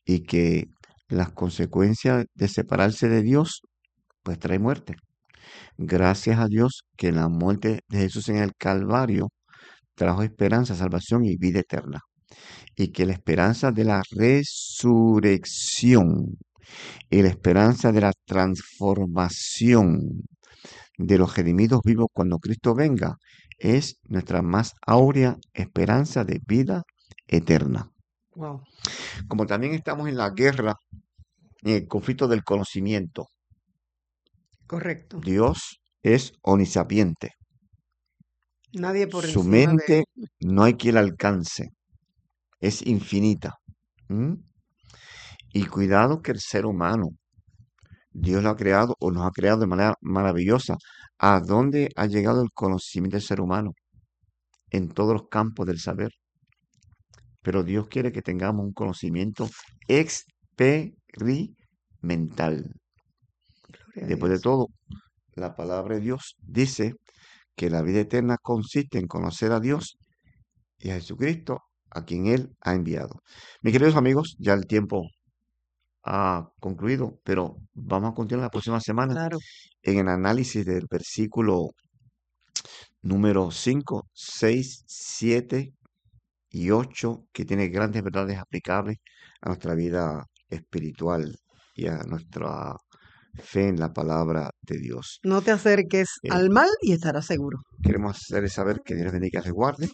y que las consecuencias de separarse de Dios, pues trae muerte. Gracias a Dios que la muerte de Jesús en el Calvario trajo esperanza, salvación y vida eterna. Y que la esperanza de la resurrección y la esperanza de la transformación de los redimidos vivos cuando Cristo venga es nuestra más áurea esperanza de vida eterna. Wow. Como también estamos en la guerra, en el conflicto del conocimiento, Correcto. Dios es omnisapiente. Nadie por Su encima de... mente no hay quien la alcance, es infinita. ¿Mm? Y cuidado que el ser humano, Dios lo ha creado o nos ha creado de manera maravillosa. ¿A dónde ha llegado el conocimiento del ser humano? En todos los campos del saber. Pero Dios quiere que tengamos un conocimiento experimental. Gloria a Después de Dios. todo, la palabra de Dios dice que la vida eterna consiste en conocer a Dios y a Jesucristo, a quien Él ha enviado. Mis queridos amigos, ya el tiempo ha concluido, pero vamos a continuar la próxima semana Claro. en el análisis del versículo número 5, 6, 7 y 8, que tiene grandes verdades aplicables a nuestra vida espiritual y a nuestra fe en la palabra de Dios. No te acerques Eh, al mal y estarás seguro. Queremos hacerles saber que Dios les bendiga y les guarde.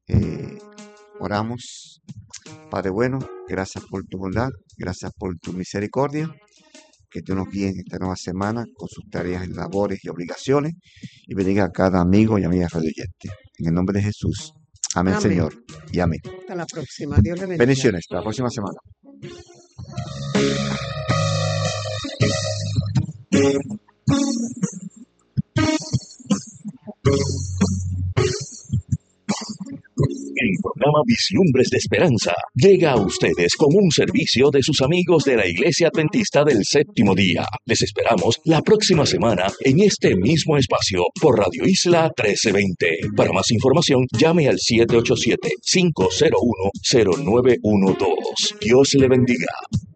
Oramos. Padre bueno, gracias por tu bondad, gracias por tu misericordia, que tú nos guíes en esta nueva semana con sus tareas, labores y obligaciones, y bendiga a cada amigo y amiga radioyente. En el nombre de Jesús. Amén, Amén. Señor, y amén. Hasta la próxima. Dios le bendiga. Bendiciones, hasta la próxima semana. El programa Vislumbres de Esperanza llega a ustedes como un servicio de sus amigos de la Iglesia Adventista del Séptimo Día. Les esperamos la próxima semana en este mismo espacio por Radio Isla 1320. Para más información, llame al 787-501-0912. Dios le bendiga.